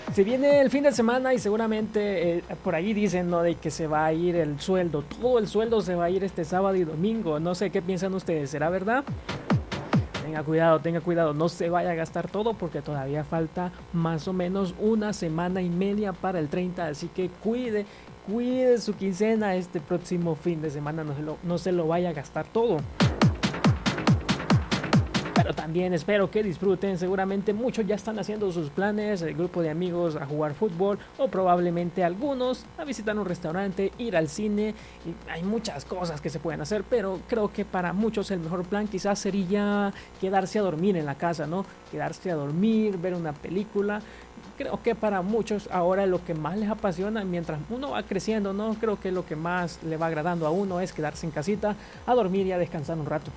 Se viene el fin de semana y seguramente por ahí dicen, ¿no?, de que se va a ir el sueldo. Todo el sueldo se va a ir este sábado y domingo. No sé qué piensan ustedes, ¿será verdad? Tenga cuidado, no se vaya a gastar todo porque todavía falta más o menos una semana y media para el 30, así que cuide su quincena este próximo fin de semana, no se lo vaya a gastar todo. Pero también espero que disfruten, seguramente muchos ya están haciendo sus planes, el grupo de amigos a jugar fútbol o probablemente algunos a visitar un restaurante, ir al cine, y hay muchas cosas que se pueden hacer, pero creo que para muchos el mejor plan quizás sería quedarse a dormir en la casa, ¿no? Quedarse a dormir, ver una película. Creo que para muchos ahora lo que más les apasiona mientras uno va creciendo, ¿no? Creo que lo que más le va agradando a uno es quedarse en casita a dormir y a descansar un rato.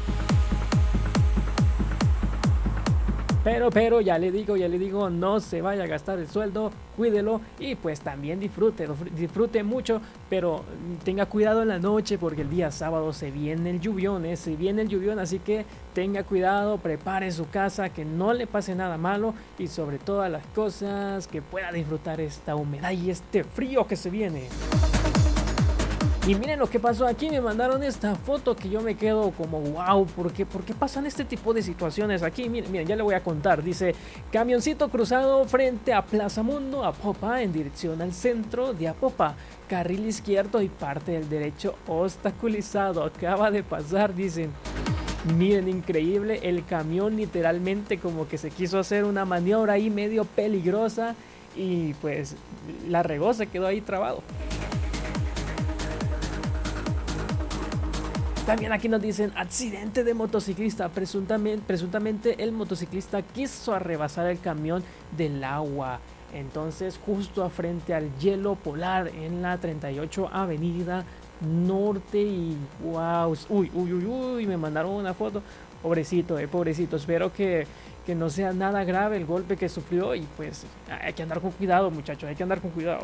Pero ya le digo, no se vaya a gastar el sueldo, cuídelo y pues también disfrute mucho, pero tenga cuidado en la noche porque el día sábado se viene el lluvión, así que tenga cuidado, prepare su casa, que no le pase nada malo y sobre todas las cosas que pueda disfrutar esta humedad y este frío que se viene. Y miren lo que pasó aquí, me mandaron esta foto que yo me quedo como wow, ¿por qué pasan este tipo de situaciones aquí? Miren, ya le voy a contar, dice, camioncito cruzado frente a Plaza Mundo, Apopa, en dirección al centro de Apopa, carril izquierdo y parte del derecho obstaculizado, acaba de pasar, dicen. Miren, increíble, el camión literalmente como que se quiso hacer una maniobra ahí medio peligrosa y pues la regó, se quedó ahí trabado. También aquí nos dicen accidente de motociclista. Presuntamente el motociclista quiso rebasar el camión del agua. Entonces justo frente al hielo polar en la 38 Avenida Norte y wow, uy, me mandaron una foto. Pobrecito, espero que no sea nada grave el golpe que sufrió y pues hay que andar con cuidado, muchachos, hay que andar con cuidado.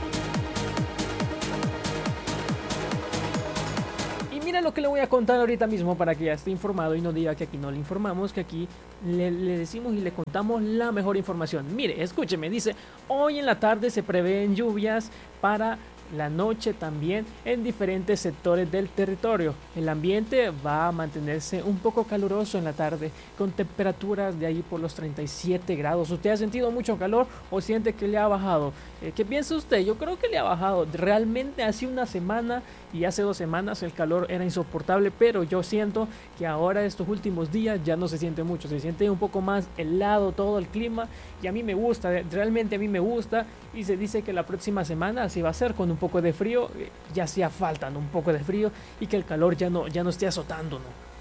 Mira lo que le voy a contar ahorita mismo para que ya esté informado y no diga que aquí no le informamos, que aquí le decimos y le contamos la mejor información. Mire, escúcheme, dice, hoy en la tarde se prevén lluvias para la noche también en diferentes sectores del territorio. El ambiente va a mantenerse un poco caluroso en la tarde, con temperaturas de ahí por los 37 grados. ¿Usted ha sentido mucho calor o siente que le ha bajado? ¿Qué piensa usted? Yo creo que le ha bajado. Realmente hace una semana y hace 2 semanas el calor era insoportable, pero yo siento que ahora estos últimos días ya no se siente mucho, se siente un poco más helado todo el clima y a mí me gusta, realmente a mí me gusta y se dice que la próxima semana así va a ser con un poco de frío, ya hacía falta, ¿no?, un poco de frío y que el calor ya no esté azotando, ¿no?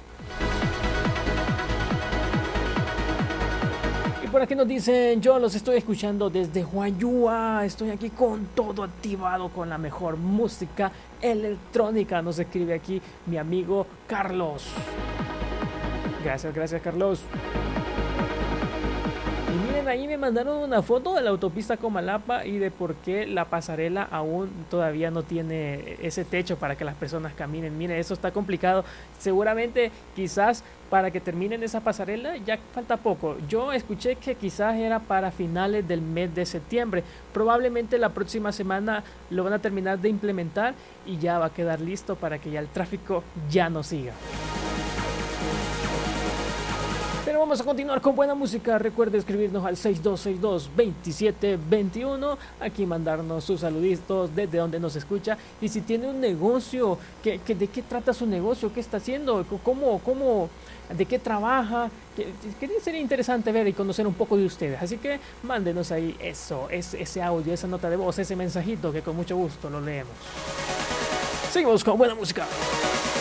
Por aquí nos dicen, yo los estoy escuchando desde Huayúa, estoy aquí con todo activado con la mejor música electrónica, nos escribe aquí mi amigo Carlos. Gracias Carlos. Y miren, ahí me mandaron una foto de la autopista Comalapa y de por qué la pasarela aún todavía no tiene ese techo para que las personas caminen. Miren, eso está complicado. Seguramente, quizás para que terminen esa pasarela ya falta poco. Yo escuché que quizás era para finales del mes de septiembre. Probablemente la próxima semana lo van a terminar de implementar y ya va a quedar listo para que ya el tráfico ya no siga. Pero vamos a continuar con buena música. Recuerde escribirnos al 6262-2721. Aquí mandarnos sus saluditos desde donde nos escucha. Y si tiene un negocio, ¿de qué trata su negocio? ¿Qué está haciendo? ¿Cómo? ¿De qué trabaja? Sería interesante ver y conocer un poco de ustedes. Así que mándenos ahí ese audio, esa nota de voz, ese mensajito que con mucho gusto lo leemos. Seguimos con buena música.